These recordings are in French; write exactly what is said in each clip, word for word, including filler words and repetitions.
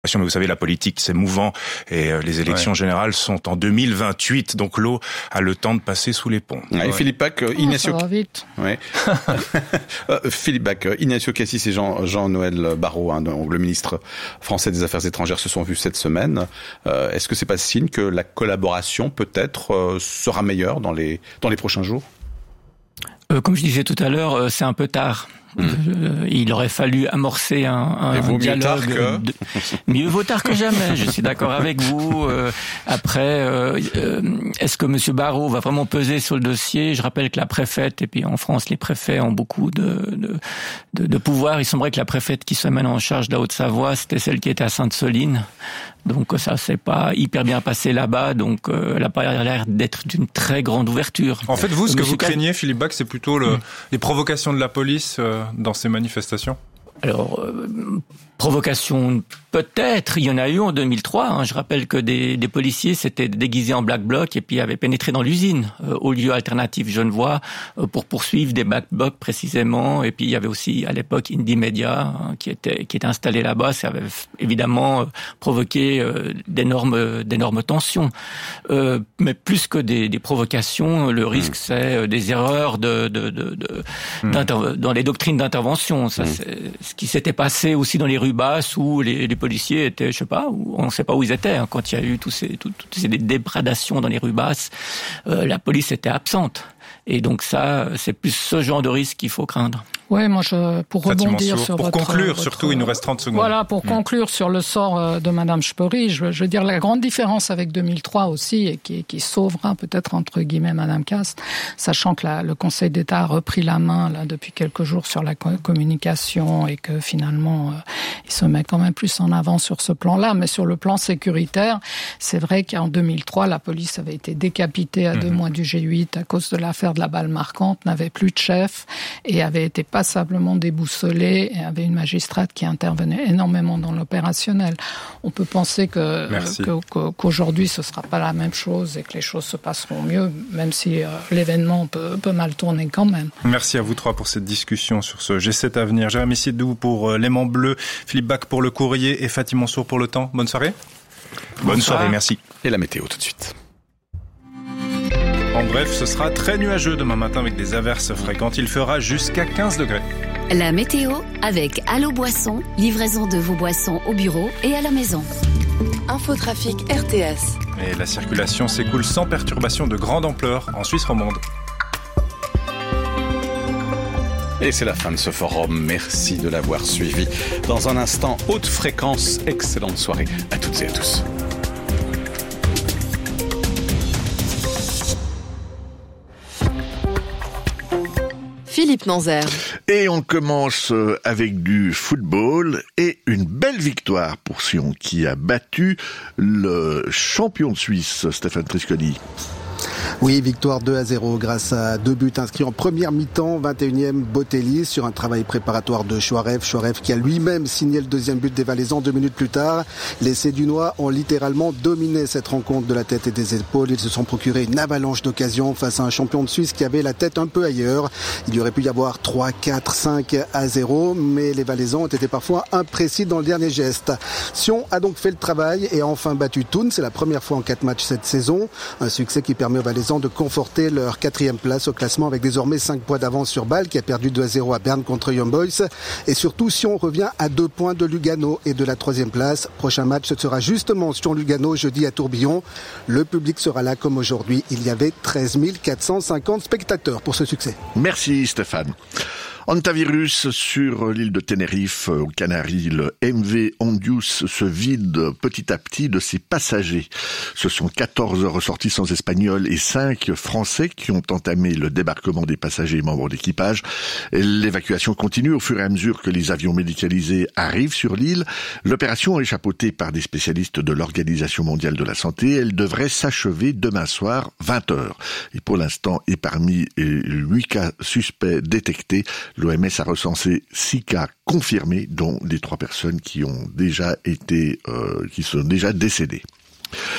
Mais vous savez, la politique, c'est mouvant et les élections ouais. générales sont en deux mille vingt-huit, donc l'eau a le temps de passer sous les ponts. Ouais, ouais. Philippe Bach, euh, Ignacio... Oh, ça va vite. Ouais. Philippe Bach, Ignacio Cassis et Jean, Jean-Noël Barrot, hein, donc le ministre français des Affaires étrangères, se sont vus cette semaine. Euh, est-ce que c'est pas signe que la collaboration, peut-être, euh, sera meilleure dans les, dans les prochains jours ? euh, Comme je disais tout à l'heure, euh, c'est un peu tard. Mmh. Euh, il aurait fallu amorcer un, un, un dialogue. Mieux tard que... de... mieux vaut tard que jamais. Je suis d'accord avec vous. Euh, après, euh, euh, est-ce que Monsieur Barrot va vraiment peser sur le dossier ? Je rappelle que la préfète, et puis en France, les préfets ont beaucoup de, de, de, de pouvoir. Il semblerait que la préfète qui se mène en charge de la Haute-Savoie, c'était celle qui était à Sainte-Soline. Donc ça s'est pas hyper bien passé là-bas. Donc euh, elle a pas l'air d'être d'une très grande ouverture. En fait, vous, ce euh, que Monsieur vous craignez, Philippe Bach, c'est plutôt le, mmh. les provocations de la police euh, dans ces manifestations ? Alors, euh, provocation, peut-être, il y en a eu en deux mille trois. Hein. Je rappelle que des, des policiers s'étaient déguisés en Black Bloc et puis avaient pénétré dans l'usine, euh, au lieu alternatif Genevois, euh, pour poursuivre des Black Blocs précisément. Et puis il y avait aussi à l'époque Indie Media hein, qui était qui était installé là-bas. Ça avait évidemment euh, provoqué euh, d'énormes d'énormes tensions. Euh, mais plus que des, des provocations, le risque mmh. c'est euh, des erreurs de, de, de, de mmh. dans les doctrines d'intervention. Ça, mmh. c'est ce qui s'était passé aussi dans les rues basses où les, les policiers étaient, je sais pas, où on ne sait pas où ils étaient hein, quand il y a eu tous ces, tout, toutes ces dégradations dans les rues basses. Euh, la police était absente. Et donc ça, c'est plus ce genre de risque qu'il faut craindre. Oui, moi, je, pour rebondir sur Pour votre... conclure, votre, surtout, il nous reste trente secondes. Voilà, pour mmh. conclure sur le sort de Madame Speury, je, je veux dire, la grande différence avec deux mille trois aussi, et qui, qui sauvera peut-être, entre guillemets, Madame Caste, sachant que la, le Conseil d'État a repris la main, là, depuis quelques jours sur la communication, et que finalement, euh, il se met quand même plus en avant sur ce plan-là. Mais sur le plan sécuritaire, c'est vrai qu'en deux mille trois, la police avait été décapitée à mmh. deux mois du G huit à cause de l'affaire de la balle marquante, n'avait plus de chef, et avait été pas passablement déboussolé et avait une magistrate qui intervenait énormément dans l'opérationnel. On peut penser que, que, que, qu'aujourd'hui ce ne sera pas la même chose et que les choses se passeront mieux, même si euh, l'événement peut, peut mal tourner quand même. Merci à vous trois pour cette discussion sur ce G sept Avenir. Jérémy Sidou pour euh, L'Aimant Bleu, Philippe Bach pour Le Courrier et Fatih Mansour pour Le Temps. Bonne soirée. Bonne Bonsoir. soirée, merci. Et la météo tout de suite. En bref, ce sera très nuageux demain matin avec des averses fréquentes. Il fera jusqu'à quinze degrés. La météo avec Allo Boisson, livraison de vos boissons au bureau et à la maison. Infotrafic R T S. Et la circulation s'écoule sans perturbation de grande ampleur en Suisse romande. Et c'est la fin de ce forum. Merci de l'avoir suivi. Dans un instant, haute fréquence. Excellente soirée à toutes et à tous. Philippe Nanzer. Et on commence avec du football et une belle victoire pour Sion qui a battu le champion de Suisse, Stéphane Trisconi. Oui, victoire deux à zéro grâce à deux buts inscrits en première mi-temps, vingt et unième Botelli sur un travail préparatoire de Chouarev. Chouarev qui a lui-même signé le deuxième but des Valaisans deux minutes plus tard. Les Sédunois ont littéralement dominé cette rencontre de la tête et des épaules. Ils se sont procurés une avalanche d'occasions face à un champion de Suisse qui avait la tête un peu ailleurs. Il y aurait pu y avoir trois, quatre, cinq à zéro, mais les Valaisans ont été parfois imprécis dans le dernier geste. Sion a donc fait le travail et a enfin battu Thun. C'est la première fois en quatre matchs cette saison. Un succès qui permet aux Valaisans de conforter leur quatrième place au classement avec désormais cinq points d'avance sur Bâle qui a perdu deux à zéro à Berne contre Young Boys. Et surtout, Sion revient à deux points de Lugano et de la troisième place. Prochain match, ce sera justement Sion-Lugano jeudi à Tourbillon. Le public sera là comme aujourd'hui. Il y avait treize mille quatre cent cinquante spectateurs pour ce succès. Merci Stéphane. Antivirus sur l'île de Tenerife, aux Canaries, le M V Ondius se vide petit à petit de ses passagers. Ce sont quatorze ressortissants espagnols et cinq Français qui ont entamé le débarquement des passagers et membres d'équipage. L'évacuation continue au fur et à mesure que les avions médicalisés arrivent sur l'île. L'opération est chapeautée par des spécialistes de l'Organisation mondiale de la santé. Elle devrait s'achever demain soir, vingt heures. Et pour l'instant, et parmi huit cas suspects détectés, l'O M S a recensé six cas confirmés, dont les trois personnes qui ont déjà été, euh, qui sont déjà décédées.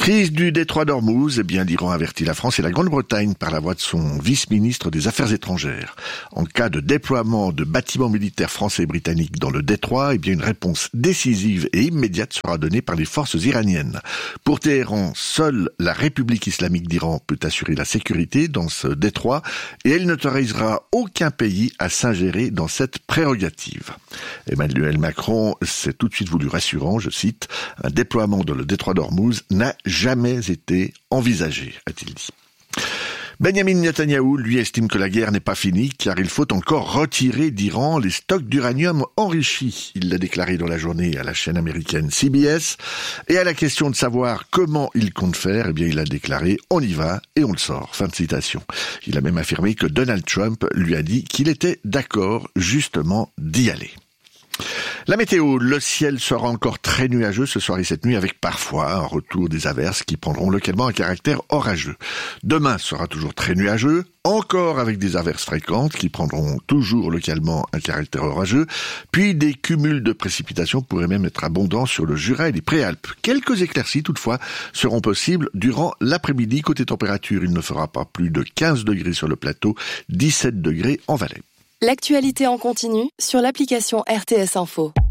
Crise du détroit d'Ormuz, eh bien l'Iran avertit la France et la Grande-Bretagne par la voix de son vice-ministre des Affaires étrangères. En cas de déploiement de bâtiments militaires français et britanniques dans le détroit, eh bien une réponse décisive et immédiate sera donnée par les forces iraniennes. Pour Téhéran, seule la République islamique d'Iran peut assurer la sécurité dans ce détroit et elle n'autorisera aucun pays à s'ingérer dans cette prérogative. Emmanuel Macron s'est tout de suite voulu rassurant, je cite, « Un déploiement dans le détroit d'Ormuz n'a jamais été envisagé », a-t-il dit. Benjamin Netanyahou, lui, estime que la guerre n'est pas finie car il faut encore retirer d'Iran les stocks d'uranium enrichi. Il l'a déclaré dans la journée à la chaîne américaine C B S. Et à la question de savoir comment il compte faire, eh bien, il a déclaré « On y va et on le sort ». Fin de citation. Il a même affirmé que Donald Trump lui a dit qu'il était d'accord justement d'y aller. La météo, le ciel sera encore très nuageux ce soir et cette nuit avec parfois un retour des averses qui prendront localement un caractère orageux. Demain sera toujours très nuageux, encore avec des averses fréquentes qui prendront toujours localement un caractère orageux, puis des cumuls de précipitations pourraient même être abondants sur le Jura et les Préalpes. Quelques éclaircies toutefois seront possibles durant l'après-midi. Côté température, il ne fera pas plus de quinze degrés sur le plateau, dix-sept degrés en Valais. L'actualité en continu sur l'application R T S Info.